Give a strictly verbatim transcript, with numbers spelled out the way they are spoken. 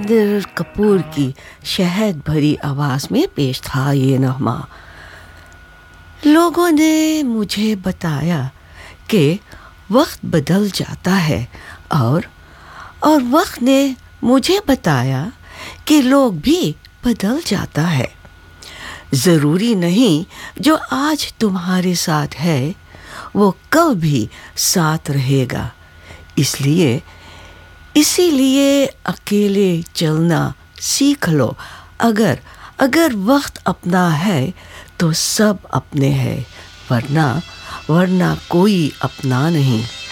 राजेंद्र कपूर की शहद भरी आवाज़ में पेश था ये नग़मा। लोगों ने मुझे बताया कि वक्त बदल जाता है और और वक्त ने मुझे बताया कि लोग भी बदल जाता है। ज़रूरी नहीं जो आज तुम्हारे साथ है वो कल भी साथ रहेगा। इसलिए इसीलिए अकेले चलना सीख लो। अगर अगर वक्त अपना है तो सब अपने हैं, वरना वरना कोई अपना नहीं।